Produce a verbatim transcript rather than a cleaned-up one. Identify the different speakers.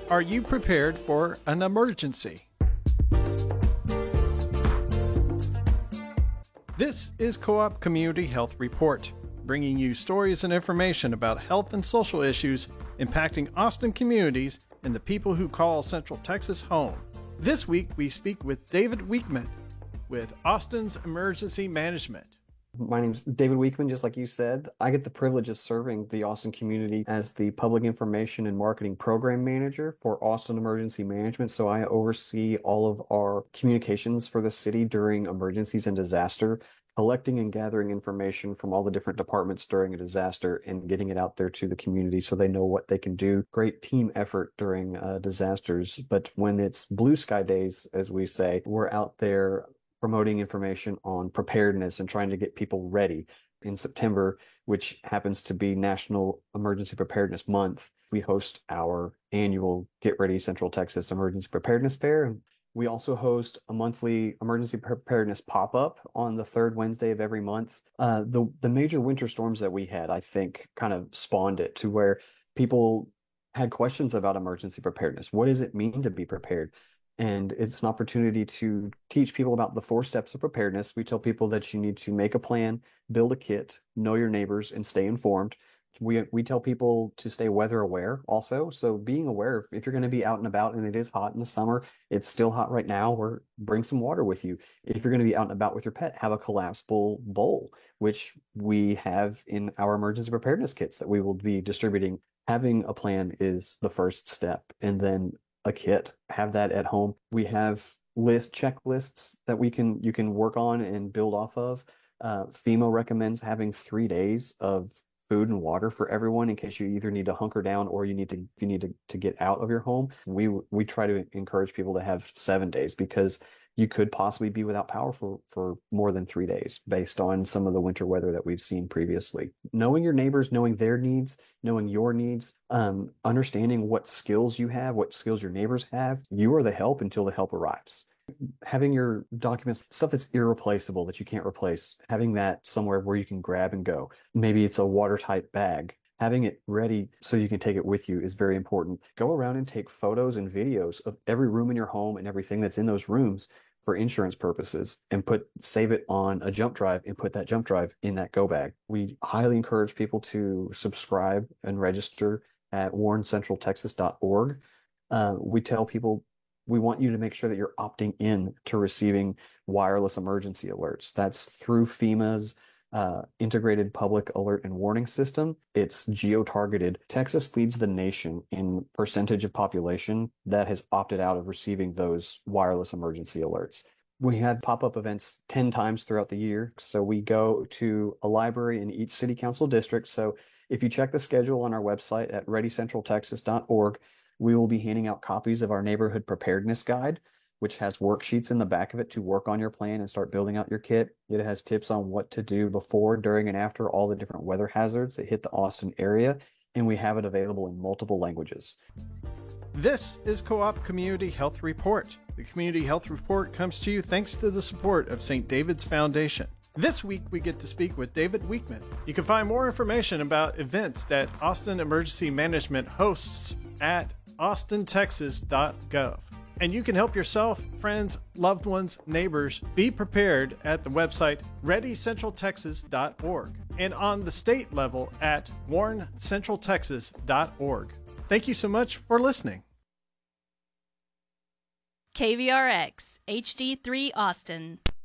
Speaker 1: Are you prepared for an emergency? This is Co-op Community Health Report, bringing you stories and information about health and social issues impacting Austin communities and the people who call Central Texas home. This week, we speak with David Weekman with Austin's Emergency Management.
Speaker 2: My name's David Weekman, just like you said. I get the privilege of serving the Austin community as the Public Information and Marketing Program Manager for Austin Emergency Management. So I oversee all of our communications for the city during emergencies and disaster, collecting and gathering information from all the different departments during a disaster and getting it out there to the community so they know what they can do. Great team effort during uh, disasters. But when it's blue sky days, as we say, we're out there promoting information on preparedness and trying to get people ready. In September, which happens to be National Emergency Preparedness Month, we host our annual Get Ready Central Texas Emergency Preparedness Fair. We also host a monthly emergency preparedness pop-up on the third Wednesday of every month. Uh, the, the major winter storms that we had, I think, kind of spawned it to where people had questions about emergency preparedness. What does it mean to be prepared? And it's an opportunity to teach people about the four steps of preparedness. We tell people that you need to make a plan, build a kit, know your neighbors, and stay informed. We we tell people to stay weather aware also. So being aware, if you're going to be out and about and it is hot in the summer, it's still hot right now, or bring some water with you. If you're going to be out and about with your pet, have a collapsible bowl, which we have in our emergency preparedness kits that we will be distributing. Having a plan is the first step, and then a kit. Have that at home. We have list checklists that we can you can work on and build off of. Uh, FEMA recommends having three days of food and water for everyone in case you either need to hunker down or you need to you need to, to get out of your home. We we try to encourage people to have seven days because you could possibly be without power for, for more than three days based on some of the winter weather that we've seen previously. Knowing your neighbors, knowing their needs, knowing your needs, um, understanding what skills you have, what skills your neighbors have. You are the help until the help arrives. Having your documents, stuff that's irreplaceable that you can't replace, having that somewhere where you can grab and go. Maybe it's a watertight bag. Having it ready so you can take it with you is very important. Go around and take photos and videos of every room in your home and everything that's in those rooms for insurance purposes, and put save it on a jump drive and put that jump drive in that go bag. We highly encourage people to subscribe and register at warn central texas dot org. Uh, we tell people we want you to make sure that you're opting in to receiving wireless emergency alerts. That's through FEMA's uh, integrated public alert and warning system. It's geo-targeted. Texas leads the nation in percentage of population that has opted out of receiving those wireless emergency alerts. We have pop-up events ten times throughout the year. So we go to a library in each city council district. So if you check the schedule on our website at ready central texas dot org, we will be handing out copies of our neighborhood preparedness guide, which has worksheets in the back of it to work on your plan and start building out your kit. It has tips on what to do before, during, and after all the different weather hazards that hit the Austin area, and we have it available in multiple languages.
Speaker 1: This is Co-op Community Health Report. The Community Health Report comes to you thanks to the support of Saint David's Foundation. This week, we get to speak with David Weekman. You can find more information about events that Austin Emergency Management hosts at austin texas dot gov. And you can help yourself, friends, loved ones, neighbors be prepared at the website ready central texas dot org and on the state level at warn central texas dot org. Thank you so much for listening.
Speaker 3: K V R X H D three Austin.